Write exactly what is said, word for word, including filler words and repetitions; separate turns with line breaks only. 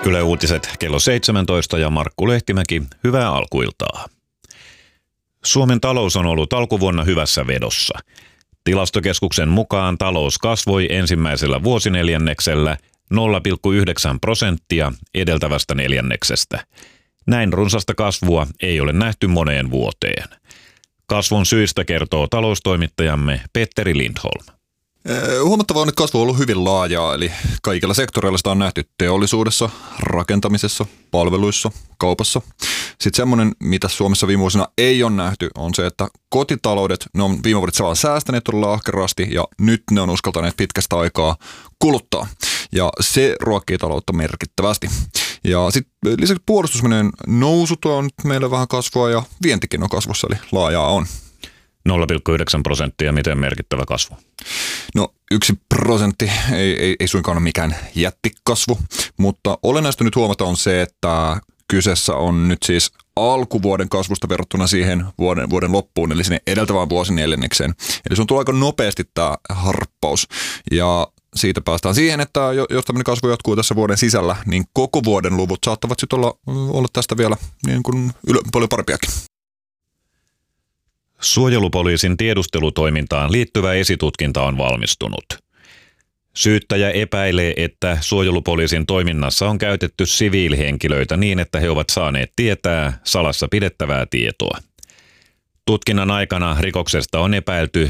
Yle Uutiset kello seitsemäntoista ja Markku Lehtimäki, hyvää alkuiltaa. Suomen talous on ollut alkuvuonna hyvässä vedossa. Tilastokeskuksen mukaan talous kasvoi ensimmäisellä vuosineljänneksellä nolla pilkku yhdeksän prosenttia edeltävästä neljänneksestä. Näin runsasta kasvua ei ole nähty moneen vuoteen. Kasvun syistä kertoo taloustoimittajamme Petteri Lindholm.
Huomattavaa on, että kasvu on ollut hyvin laajaa, eli kaikilla sektoreilla sitä on nähty teollisuudessa, rakentamisessa, palveluissa, kaupassa. Sitten semmoinen, mitä Suomessa viime vuosina ei ole nähty, on se, että kotitaloudet, ne on viime vuodet samalla säästäneet todella ahkerasti ja nyt ne on uskaltaneet pitkästä aikaa kuluttaa. Ja se ruokkii taloutta merkittävästi. Ja sitten lisäksi puolustusmenojen nousu tuo on nyt meillä vähän kasvua ja vientikin on kasvussa, eli laajaa on.
nolla pilkku yhdeksän prosenttia, miten merkittävä kasvu?
No yksi prosentti ei, ei, ei suinkaan ole mikään jättikasvu, mutta olennaista nyt huomata on se, että kyseessä on nyt siis alkuvuoden kasvusta verrattuna siihen vuoden, vuoden loppuun, eli sinne edeltävään vuosineljännekseen. Eli se on tullut aika nopeasti tämä harppaus. Ja siitä päästään siihen, että jos tämmöinen kasvu jatkuu tässä vuoden sisällä, niin koko vuoden luvut saattavat sitten olla, olla tästä vielä niin kuin ylö, paljon parempiakin.
Suojelupoliisin tiedustelutoimintaan liittyvä esitutkinta on valmistunut. Syyttäjä epäilee, että suojelupoliisin toiminnassa on käytetty siviilihenkilöitä niin, että he ovat saaneet tietää salassa pidettävää tietoa. Tutkinnan aikana rikoksesta on epäilty